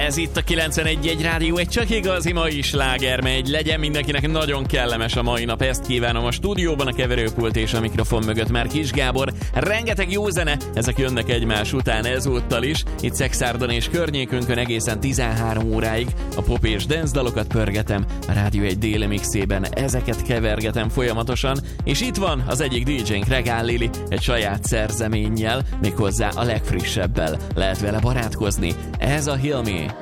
Ez itt a 91.1 Rádió, egy csak igazi mai sláger megy. Legyen mindenkinek nagyon kellemes a mai nap, ezt kívánom. A stúdióban a keverőpult és a mikrofon mögött már Kis Gábor. Rengeteg jó zene, ezek jönnek egymás után ezúttal is. Itt Szexárdon és környékünkön egészen 13 óráig a pop és dance dalokat pörgetem. A Rádió egy déli mixében ezeket kevergetem folyamatosan. És itt van az egyik DJ-nk, Regál Lili, egy saját szerzeménnyel, méghozzá a legfrissebbel. Lehet vele barátkozni. Ez a Heal Me.